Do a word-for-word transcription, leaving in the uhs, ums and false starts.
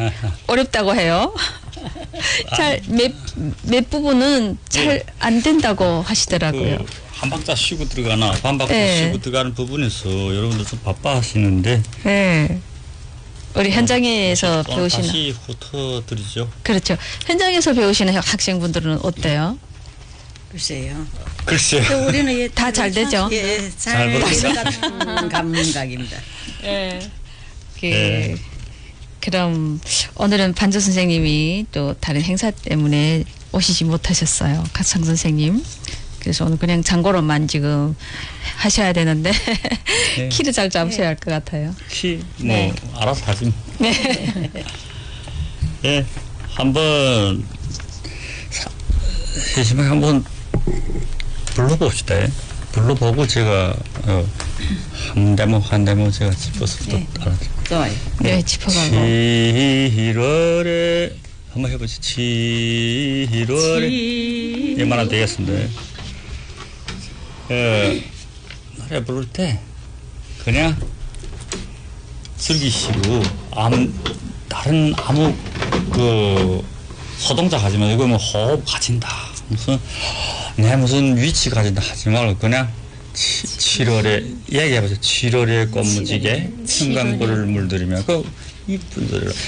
어렵다고 해요. 잘 몇 몇 부분은 잘 안 된다고 하시더라고요. 그 한 박자 쉬고 들어가나 반 박자 네. 쉬고 들어가는 부분에서 여러분들 좀 바빠하시는데 네. 우리 현장에서 어, 배우시는 다시 훑어드리죠. 그렇죠. 현장에서 배우시는 학생분들은 어때요? 글쎄요. 글쎄요. 또 우리는 예, 다 잘 되죠? 예, 잘 잘 보다. 되는 같은 감각입니다. 예. 그 네. 그럼 오늘은 반주 선생님이 또 다른 행사 때문에 오시지 못하셨어요. 각상 선생님. 그래서 오늘 그냥 장고로만 지금 하셔야 되는데 네. 키를 잘 잡으셔야 할 것 같아요. 키 뭐 네. 알아서 하지. 뭐. 네. 예, 한번 세심하게 한번 불러봅시다. 예. 불러보고 제가 어, 한 대목 한 대목 제가 짚어서 또 네. 알아듣고. 좋아요. 네, 짚어가고. 칠월에 한번 해보지. 칠월에 이만하면 되겠습니다. 예, 노래 부를 때 그냥 즐기시고 아무 다른 아무 그 소동작 하지 말고 이거 뭐 호흡 가진다 무슨 내 무슨 위치 가진다 하지 말고 그냥 치, 칠월에 이야기해보세요. 칠월에 꽃무지개 청강불을 물들이며 그 이쁜 소리로